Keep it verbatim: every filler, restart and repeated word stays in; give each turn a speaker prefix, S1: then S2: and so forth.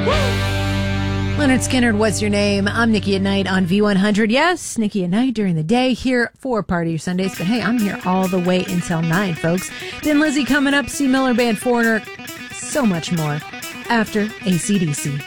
S1: Leonard Skinner, what's your name? I'm Nikki at Night on V one hundred. Yes, Nikki at Night during the day here for Party Your Sundays. But hey, I'm here all the way until nine, folks. Then Lizzie coming up, C. Miller Band, Foreigner, so much more after A C D C.